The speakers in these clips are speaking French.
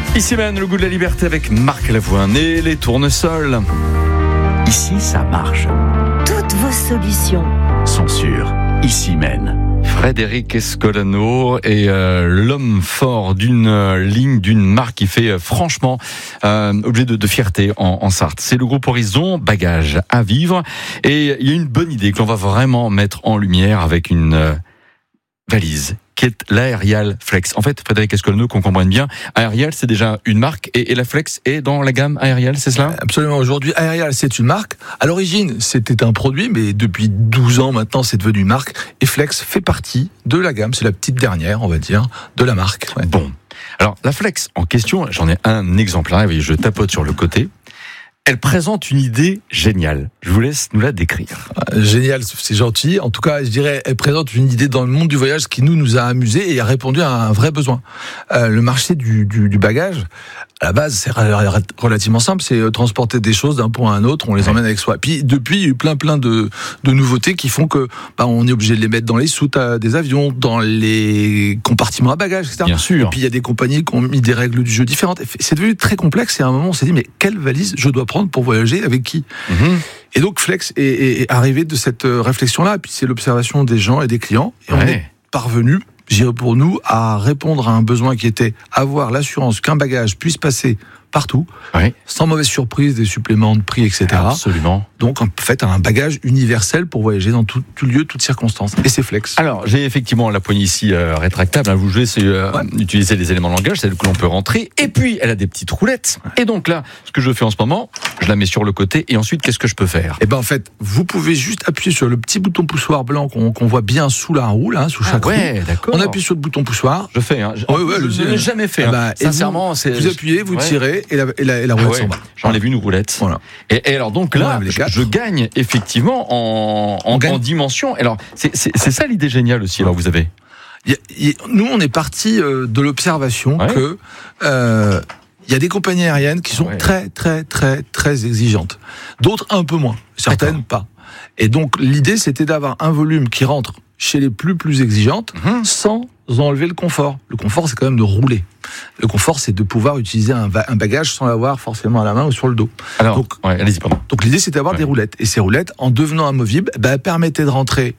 Ici mène le goût de la liberté avec Marc Lavoine et les tournesols. Ici, ça marche. Toutes vos solutions sont sûres. Ici mène. Frédéric Escolano est l'homme fort d'une ligne, d'une marque qui fait franchement objet de fierté en Sarthe. C'est le groupe Horizon, bagages à vivre. Et il y a une bonne idée que l'on va vraiment mettre en lumière avec une valise qui est l'Aerial Flex. En fait, Frédéric Escolano, qu'on comprenne bien, Aerial, c'est déjà une marque et la Flex est dans la gamme Aerial, c'est cela ? Absolument. Aujourd'hui, Aerial, c'est une marque. À l'origine, c'était un produit, mais depuis 12 ans maintenant, c'est devenu une marque. Et Flex fait partie de la gamme. C'est la petite dernière, on va dire, de la marque. Ouais. Bon. Alors, la Flex en question, j'en ai un exemplaire. Je tapote sur le côté. Elle présente une idée géniale. Je vous laisse nous la décrire. Génial, c'est gentil. En tout cas, je dirais, elle présente une idée dans le monde du voyage qui nous a amusés et a répondu à un vrai besoin. Le marché du bagage, à la base, c'est relativement simple. C'est transporter des choses d'un point à un autre. On les emmène avec soi. Puis, depuis, il y a eu plein de nouveautés qui font que, on est obligé de les mettre dans les soutes des avions, dans les compartiments à bagages, etc. Bien sûr. Et puis, il y a des compagnies qui ont mis des règles du jeu différentes. C'est devenu très complexe et à un moment, on s'est dit, mais quelle valise je dois prendre pour voyager, avec qui ? Et donc Flex est arrivé de cette réflexion-là, et puis c'est l'observation des gens et des clients, et on est parvenu, je dirais pour nous, à répondre à un besoin qui était avoir l'assurance qu'un bagage puisse passer partout, sans mauvaise surprise, des suppléments de prix, etc. Absolument. Donc en fait un bagage universel pour voyager dans tout lieu, toutes circonstances. Et c'est Flex. Alors j'ai effectivement la poignée ici rétractable. Vous jouez, c'est utiliser les éléments de langage, celle que l'on peut rentrer. Et puis elle a des petites roulettes. Et donc là, ce que je fais en ce moment, je la mets sur le côté. Et ensuite, qu'est-ce que je peux faire ? Et en fait, vous pouvez juste appuyer sur le petit bouton poussoir blanc qu'on voit bien sous la roue, là, sous chaque roue. D'accord. On appuie sur le bouton poussoir. Je fais. Je n'ai jamais fait. Sincèrement, vous appuyez, vous tirez et la roulette s'en va. J'enlève une roulette. Voilà. Et alors donc là, je gagne effectivement en dimension. Alors c'est ça l'idée géniale aussi. Alors vous avez. Nous, on est parti de l'observation que il y a des compagnies aériennes qui sont très exigeantes. D'autres un peu moins. Certaines pas. Et donc l'idée, c'était d'avoir un volume qui rentre chez les plus exigeantes sans enlever le confort. Le confort, c'est quand même de rouler. Le confort, c'est de pouvoir utiliser un bagage sans l'avoir forcément à la main ou sur le dos. Alors, allez-y, pardon. Donc l'idée, c'était d'avoir des roulettes. Et ces roulettes, en devenant amovibles, permettaient de rentrer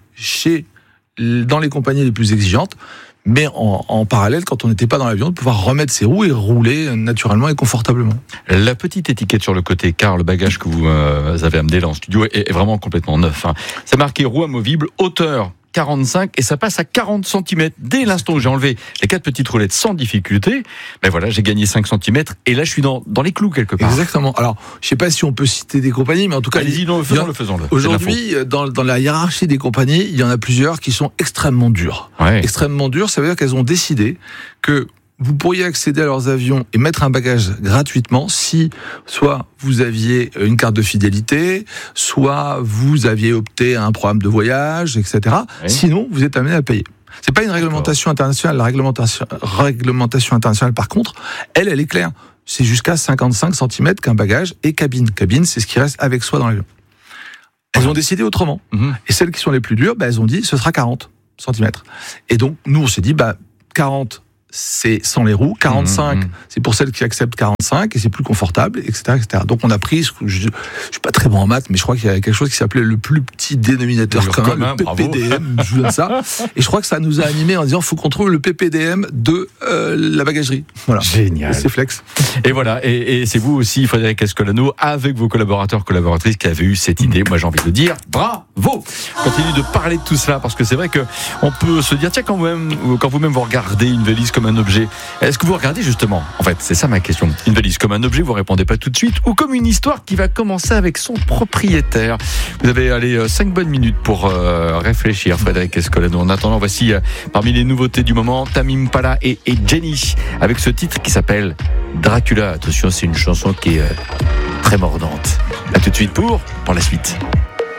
dans les compagnies les plus exigeantes, mais en parallèle, quand on n'était pas dans l'avion, de pouvoir remettre ses roues et rouler naturellement et confortablement. La petite étiquette sur le côté, car le bagage que vous avez amené là en studio est vraiment complètement neuf. C'est marqué roue amovible, hauteur 45 et ça passe à 40 cm. Dès l'instant où j'ai enlevé les 4 petites roulettes sans difficulté, j'ai gagné 5 cm et là je suis dans les clous quelque part. Exactement. Alors, je sais pas si on peut citer des compagnies, mais en tout cas, allez-y, faisons-le. Aujourd'hui, dans la hiérarchie des compagnies, il y en a plusieurs qui sont extrêmement dures. Extrêmement dures, ça veut dire qu'elles ont décidé que vous pourriez accéder à leurs avions et mettre un bagage gratuitement si soit vous aviez une carte de fidélité, soit vous aviez opté à un programme de voyage, etc. Sinon, vous êtes amené à payer. C'est pas une réglementation internationale. La réglementation internationale, par contre, elle est claire. C'est jusqu'à 55 cm qu'un bagage et cabine. Cabine, c'est ce qui reste avec soi dans l'avion. Elles ont décidé autrement. Et celles qui sont les plus dures, elles ont dit ce sera 40 cm. Et donc, nous, on s'est dit, 40, c'est sans les roues, 45, c'est pour celles qui acceptent 45 et c'est plus confortable, etc., etc. Donc on a pris, je suis pas très bon en maths, mais je crois qu'il y a quelque chose qui s'appelait le plus petit dénominateur commun, le PPDM, je vous donne ça. Et je crois que ça nous a animés en disant, faut qu'on trouve le PPDM de la bagagerie. Voilà. Génial. Et c'est Flex. Et voilà. Et c'est vous aussi, Frédéric Escolano, avec vos collaboratrices qui avez eu cette idée. Moi, j'ai envie de dire, bravo! Continue de parler de tout cela parce que c'est vrai que on peut se dire, tiens, quand vous-même vous regardez une valise comme un objet. Est-ce que vous regardez justement, en fait, c'est ça ma question, une valise comme un objet, vous répondez pas tout de suite, ou comme une histoire qui va commencer avec son propriétaire? Vous avez 5 bonnes minutes pour réfléchir, Frédéric Escolano. En attendant, voici parmi les nouveautés du moment, Tame Impala et Jenny, avec ce titre qui s'appelle Dracula. Attention, c'est une chanson qui est très mordante. À tout de suite pour la suite.